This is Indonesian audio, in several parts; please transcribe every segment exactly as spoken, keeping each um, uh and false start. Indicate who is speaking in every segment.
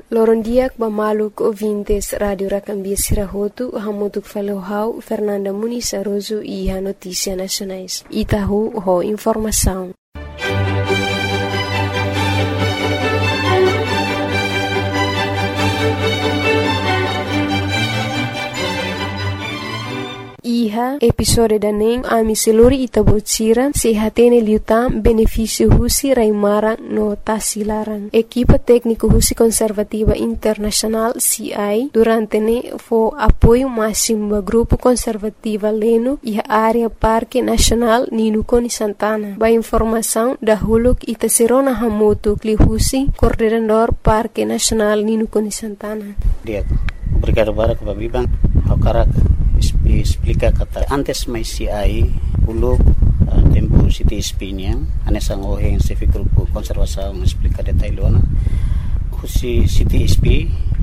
Speaker 1: Lorondiak bamaluk ouvintes Radio Rakambia Sirahotu, hamutuk falohau Fernanda Muniz Aroso e a Notícia Nacionais. Itahu ho informação. Iha episode daning ami seluri itabocira sehatene liutam benefício husi raimarang no tasilarang. Equipa técnico husi conservativa internacional C I durante ne fo apoio máximo ba grupo conservativa leno iha área Parque Nacional Ninukoni Santana. Ba informação da huluk itaserona hamotu kli husi coordenador Parque Nacional Ninukoni Santana.
Speaker 2: Dia, obrigado para que babibang hakarak explica kata antes mai C I uluk uh, tempo City Espinha anesang oheng se grupo konservasaung explica detailona husi City Espi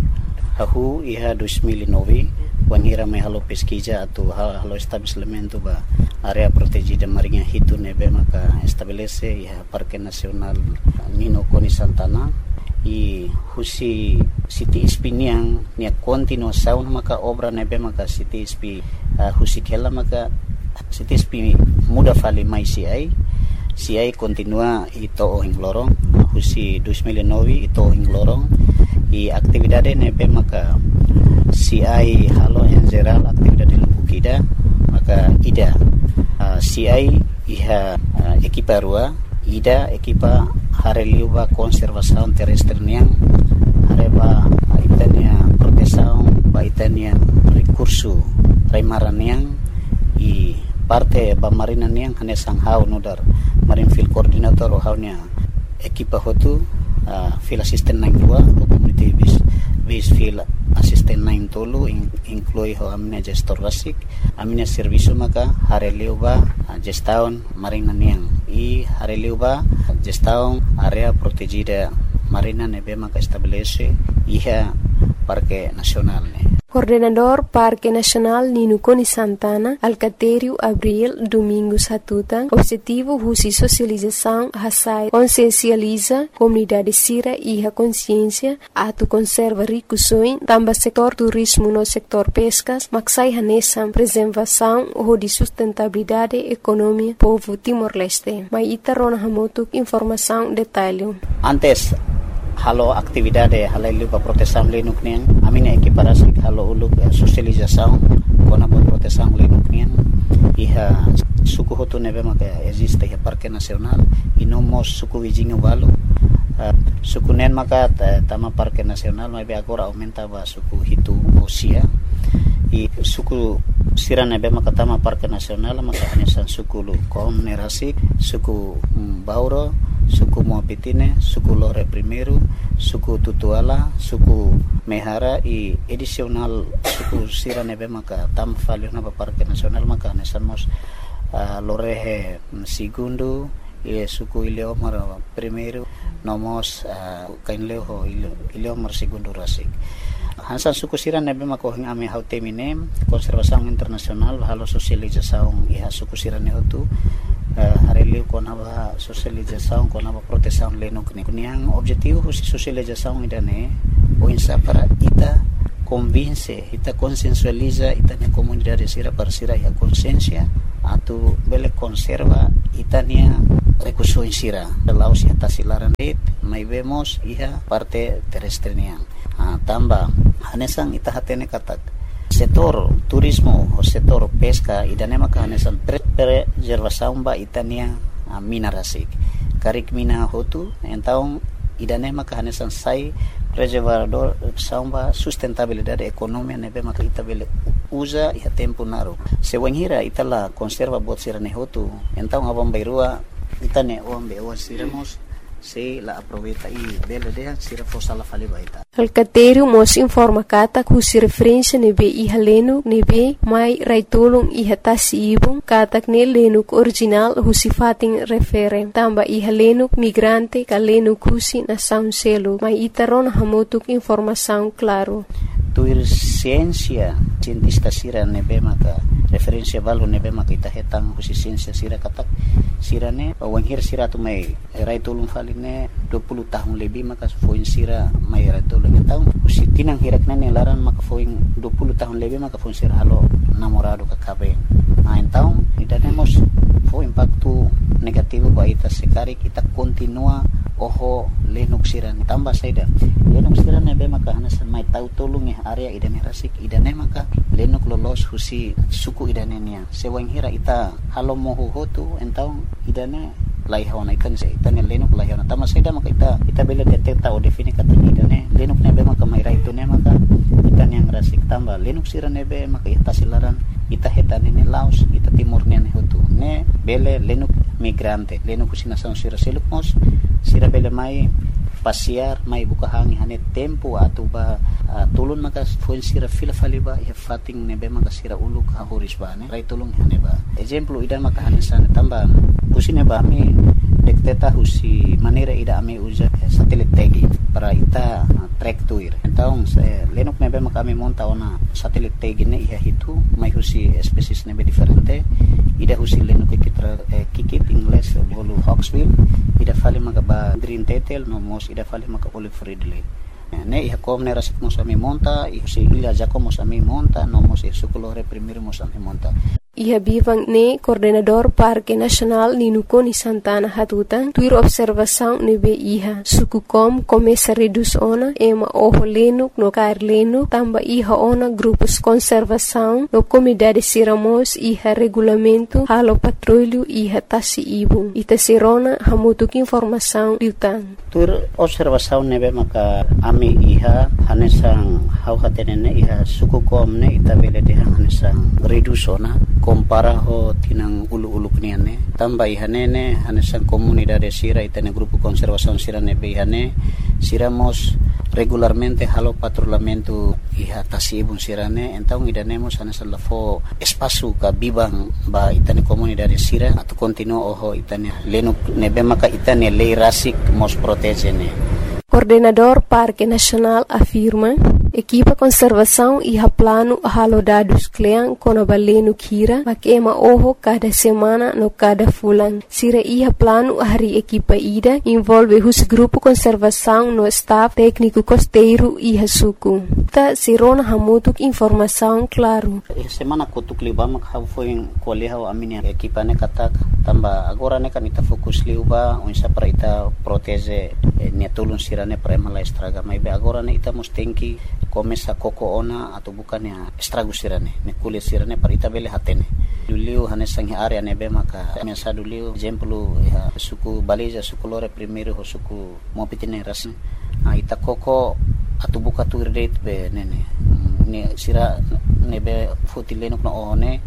Speaker 2: ahu iha dua ribu nove wanhira mai halo pesquisa atu halo estabelecimento ba area protegida marinha hitu nebe maka estabelece iha Parque Nacional Ninukoni Santana i husi City Espiniang nia continuação maka obra nebe maka City Espi uh, husi kela maka City Espi muda fali mai C I C I continua ito ohing lorong husi dua ribu nove ito ohing lorong i aktividade nebe maka C I halo en geral aktividade lubukida maka ida uh, C I iha uh, ekipa rua ida ekipa hareliuba konservasaun terrestre niang hareba itania protesaun ba itania recurso raimaran niang i parte ba marina niang hanesang hau nudar marin field coordinator o haunya ekipa hotu uh, field assistant nine dua community base base field assistant nine tolu in, inclui ho amina gestor basic amina servicio maka hareliuba uh, gestaun marina niang i hareliuba gestaun area protegida marina nebe maka estabelece iha Parque Nacional ne.
Speaker 1: Coordenador Parque Nacional Ninukoni Santana, Alcatério Abril Domingos Hatutan, objetivo husi socialização hasai consciencializa comunidade sira iha consciência atu conserva ricusoin tamba setor turismo no setor pescas maksai hanesam preservação ho di sustentabilidade economia povo Timor-Leste. Mai ita rona hamotuk informação detalhe.
Speaker 2: Antes halo aktividade halailu ba protesam lenuk nian amine equiparasi halo uluk socialização kona ba protesam lenuk nian iha suku hotu nebe maka existe iha Parque Nacional e nomos suku vizinho valo uh, suku nen maka tama Parque Nacional mai agora aumenta ba suku hitu osia i suku sira nebe maka tama Parque Nacional maka hanesan suku lu kom nerasik suku um, Bauro suku Moapitine, suku Lore Primeiro, suku Tutuala, suku Mehara i edisional suku sira nebe maka tam falio na Parque Nacional maka nesamos uh, Lorehe Segundo i suku Ileomar Primeiro nomos uh, kainleo Ileomar Segundo rasik. Hansan suku sira nebe maka hing ame hau temine konservasaung internasional halo sosializasaung iha suku sira ne hotu Uh, hareliu kona ba socialização kona ba proteção lenuk ni kuniang objetivo husi socialização idane o insa para ita convince ita consensualiza ita ne comunidade sira parsira ya consciência atu bele conserva itania recurso sira laos ya tasilaran dit mai vemos iha parte terrestre niang uh, tamba hanesang ita hatene katak setor turismo o setor pesca idane maka hanesan preservação ba itania uh, mina rasik karik mina hotu então idane maka hanesan sai preservador samba sustentabilidade economia nebe maka itabele usa ia tempo naru se wanhira itala conserva bot sirane hotu então abam bairua itane ombe o siramos se la aproveita e bela dea sira fosa la fali baita.
Speaker 1: Alcatério mos informa kata kusi referência nebe iha lenuk nebe mai raitolong iha tasi ibong katak ne lenuk original husi fating refere tamba iha lenuk migrante ka lenuk husi na sound selo mai itaron hamotuk informação claro.
Speaker 2: Tuir ciência cientista sira nebe maka referência valu nebe maka ita hetang husi ciência sira katak sirane wanghir sira tu mai rai tulung faline dua puluh tahun lebih maka foin sira mai rai tulung tahun usi tinang hirak nene laran maka foin dua puluh tahun lebih maka foin sira halo namorado ka kabe nah então idanemos fo impacto negativo ba ita sekari kita continua oho lenuk sirane tambah saida lenuk sirane be maka hanasan mai tau tulung ya area idane rasik idane maka lenuk lolos husi suku idane nia sewang hira ita halo mohu hotu entau idane laihona ikan se itane lenuk laihona tambah saida maka ita ita bela deteta o defini kata idane lenuk ne be maka mai rai tu ne maka itan yang rasik tambah lenuk sirane be maka ita silaran ita hetane ne laos ita timur ne hotu ne bele lenuk migrante lenuk kusina sa sira selukmos sira bele mai pasiar mai buka hangi hane tempo atau ba uh, tulun maka fuen sira fila faliba ya fating nebe maka sira uluk hahuris ba ne rai tulung hane ba example idan maka hane sana tamba usine ba mi dekteta husi manera ida ame usa satelit tagi para ita uh, track tuir então se lenuk nebe maka mi monta ona satelit tagi ne ia hitu mai husi species nebe diferente ida husi lenuk kitra eh, kikit ingles bolu hawksbill ida fali maka ba green tetel no mos ida fali maka olive ridley ne iha kom ne rasik mos ami monta iha si ila jako mos ami monta no mos sukulore primero mos ami monta
Speaker 1: Iha bivang ne coordenador Parque Nacional Ninukoni Santana Hatutan tuir observação nebe iha suku kom começa reduz ona ema oho lenuk no kair lenuk tamba iha ona grupos conservação no comunidade siramos iha regulamento halo patrulho iha tasi ibung ita sirona hamutuk informação liutan
Speaker 2: tuir observação nebe maka ami iha hanesang hau hatenene iha suku kom ne ita bele deha hanesang reduz ona compara ho tinang ulu-ulu kniane tamba ihanene hanesan comunidade sira itane grupo conservação sira nebe ihane siramos regularmente halo patrulhamento iha tasibun sirane então idanemos hanesan lafo espaço ka bibang ba itane comunidade sira atau continuo oho itane lenuk nebe maka itane lei rasik mos protegene.
Speaker 1: Coordenador Parque Nacional afirma equipa conservação e plano halo dados kleang kona balenu kira makema oho cada semana no cada fulan sira iha plano hari equipa ida envolve hus grupo conservação no staff técnico costeiro iha suku ta sirona hamutuk informação claro
Speaker 2: semana kutuk libam kau foi koleha amini equipa ne katak tamba agora ne kanita fokus liuba unsa para ita protege ne tulun sira ne para mala estraga mai be agora ne ita mustenki começa koko ona atau bukan ya estrago sirane ne kulit sirane para ita bele hatene duliu hanesang area ne be maka mesa duliu exemplo ya suku baliza suku lore primeiro ho suku mopitine ras ita koko atau buka tu rate be nene ne sira ne be fotilenuk no one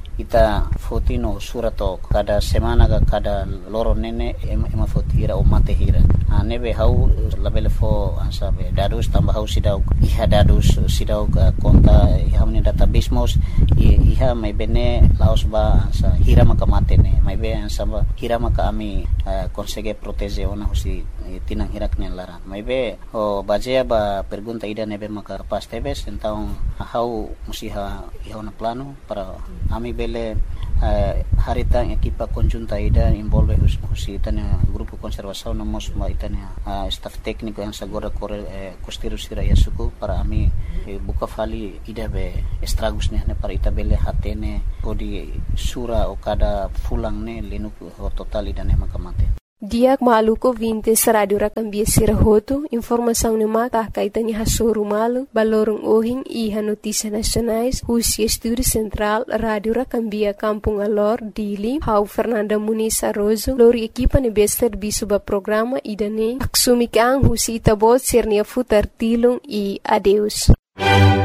Speaker 2: ita fotino surato kada semana ga kada loro nene ema, ema fotira o mate hira nebe hau labele fo ansabe dadus tambah hau sidau iha dadus sidau konta iha meni database mos iha mai bene laos ba ansa hira maka mate ne mai be ansaba hira maka ami konsege protege ona husi tinang hirak ne laran mai be o bajea ba pergunta ida nebe maka pas tebes então hau musiha iha na plano para ami bele uh, harita equipa conjunta ida envolve hus, husi itania grupo conservação no mos ma itania uh, staff técnico yang sagora kore eh, costeiro sira yasuku para ami eh, buka fali ida be estragos ne para ita bele hatene odi sura o kada fulang ne lenuk ho total ida ne makamate
Speaker 1: Diak maluko vintes radio rakambia sirahoto informação ne mata kaitani hasoru malu balorong ohing iha notícias nacionais husi estúdio central radio rakambia Kampung Alor Dili hau Fernanda Muniz Arrozo lori equipa ne be serviço ba programa idane aksumi kang husi tabot sernia futar tilung e adeus